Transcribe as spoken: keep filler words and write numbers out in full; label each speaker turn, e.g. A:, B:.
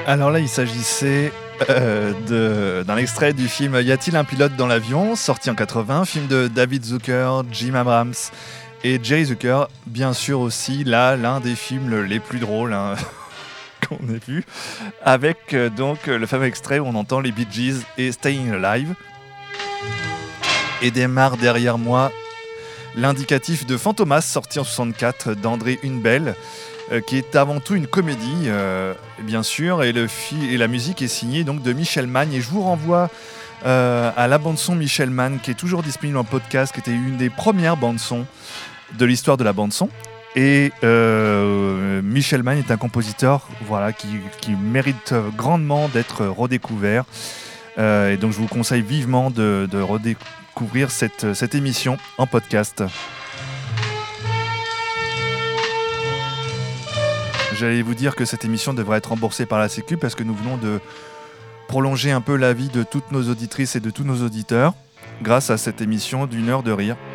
A: Alors là, il s'agissait euh, de, d'un extrait du film Y a-t-il un pilote dans l'avion, sorti en quatre-vingts, film de David Zucker, Jim Abrams et Jerry Zucker. Bien sûr aussi, là, l'un des films les plus drôles hein, qu'on ait vu, avec euh, donc le fameux extrait où on entend les Bee Gees et Staying Alive. Et démarre derrière moi l'indicatif de Fantomas, sorti en soixante-quatre, d'André Hunebelle, euh, qui est avant tout une comédie, euh, bien sûr, et, le fi- et la musique est signée donc de Michel Magne. Et je vous renvoie euh, à la bande-son Michel Magne, qui est toujours disponible en podcast, qui était une des premières bandes-son de l'histoire de la bande-son. Et euh, Michel Magne est un compositeur voilà, qui, qui mérite grandement d'être redécouvert. Euh, et donc je vous conseille vivement de, de redécouvrir cette, cette émission en podcast. J'allais vous dire que cette émission devrait être remboursée par la Sécu parce que nous venons de prolonger un peu la vie de toutes nos auditrices et de tous nos auditeurs grâce à cette émission d'une heure de rire.